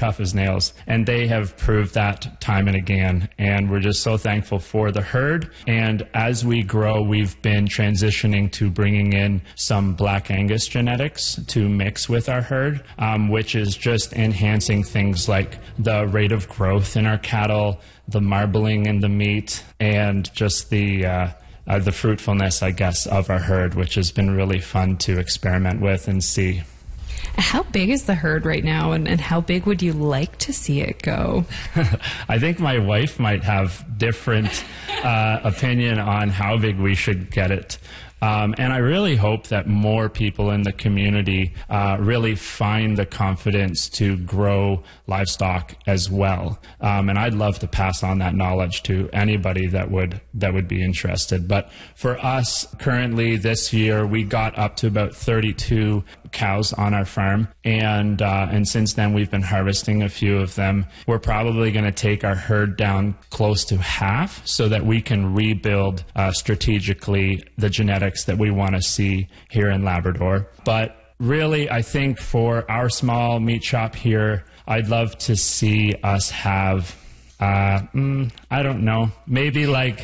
tough as nails. And they have proved that time and again. And we're just so thankful for the herd. And as we grow, we've been transitioning to bringing in some Black Angus genetics to mix with our herd, which is just enhancing things like the rate of growth in our cattle, the marbling in the meat, and just the fruitfulness, I guess, of our herd, which has been really fun to experiment with and see. How big is the herd right now, and how big would you like to see it go? I think my wife might have different opinion on how big we should get it. And I really hope that more people in the community really find the confidence to grow livestock as well. And I'd love to pass on that knowledge to anybody that would be interested. But for us, currently this year, we got up to about 32 cows on our farm, and since then we've been harvesting a few of them. We're probably going to take our herd down close to half so that we can rebuild strategically the genetics that we want to see here in Labrador. But really, I think for our small meat shop here, I'd love to see us have, I don't know, maybe like...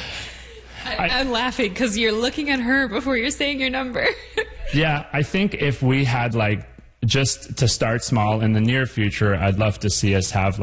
I'm laughing because you're looking at her before you're saying your number. Yeah, I think if we had just to start small in the near future, I'd love to see us have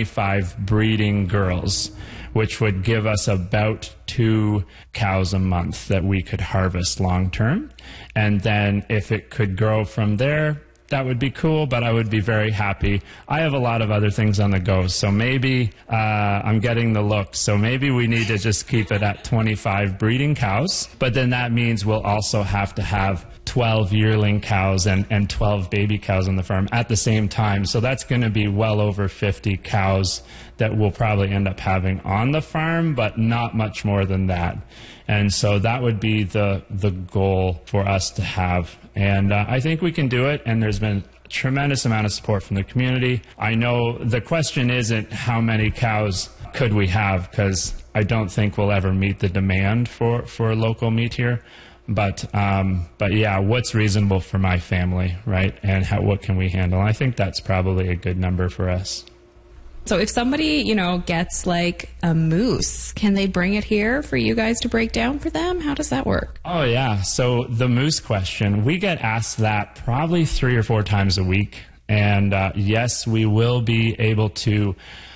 25 breeding girls, which would give us about 2 cows a month that we could harvest long term. And then if it could grow from there, that would be cool, but I would be very happy. I have a lot of other things on the go, so maybe I'm getting the look. So maybe we need to just keep it at 25 breeding cows, but then that means we'll also have to have 12 yearling cows and 12 baby cows on the farm at the same time. So that's going to be well over 50 cows that we'll probably end up having on the farm, but not much more than that. And so that would be the goal for us to have. And I think we can do it, and there's been a tremendous amount of support from the community. I know the question isn't how many cows could we have, because I don't think we'll ever meet the demand for local meat here. But yeah, what's reasonable for my family, right? And what can we handle? I think that's probably a good number for us. So if somebody, gets a moose, can they bring it here for you guys to break down for them? How does that work? Oh, yeah. So the moose question, we get asked that probably 3 or 4 times a week. And yes, we will be able to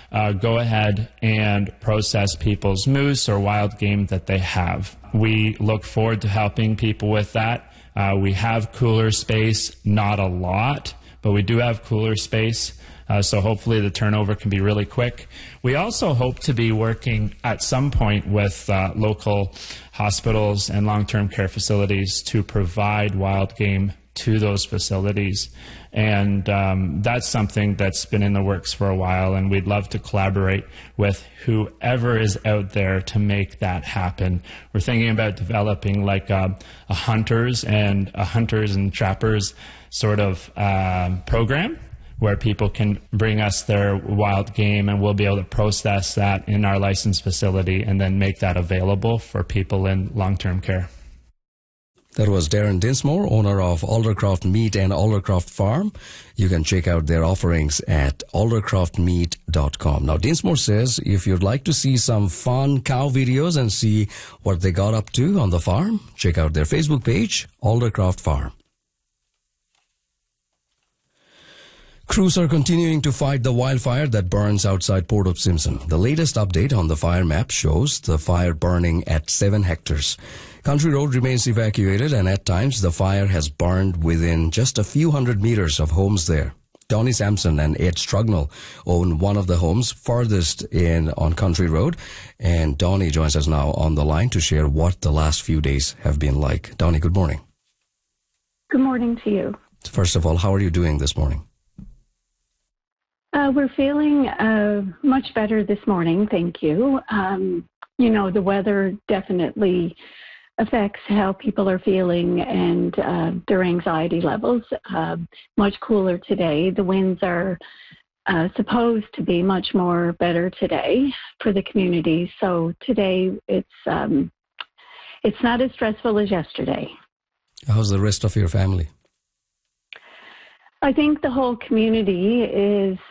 go ahead and process people's moose or wild game that they have. We look forward to helping people with that. We have cooler space, not a lot, but we do have cooler space. So hopefully the turnover can be really quick. We also hope to be working at some point with local hospitals and long-term care facilities to provide wild game to those facilities. And that's something that's been in the works for a while, and we'd love to collaborate with whoever is out there to make that happen. We're thinking about developing a hunters and trappers sort of program, where people can bring us their wild game, and we'll be able to process that in our licensed facility and then make that available for people in long-term care. That was Darren Dinsmore, owner of Aldercroft Meat and Aldercroft Farm. You can check out their offerings at aldercroftmeat.com. Now, Dinsmore says if you'd like to see some fun cow videos and see what they got up to on the farm, check out their Facebook page, Aldercroft Farm. Crews are continuing to fight the wildfire that burns outside Port of Simpson. The latest update on the fire map shows the fire burning at 7 hectares. Country Road remains evacuated, and at times the fire has burned within just a few hundred meters of homes there. Donnie Sampson and Ed Strugnell own one of the homes farthest in on Country Road, and Donnie joins us now on the line to share what the last few days have been like. Donnie, good morning. Good morning to you. First of all, how are you doing this morning? We're feeling much better this morning, thank you. The weather definitely affects how people are feeling and their anxiety levels. Much cooler today. The winds are supposed to be much more better today for the community. So today it's not as stressful as yesterday. How's the rest of your family? I think the whole community is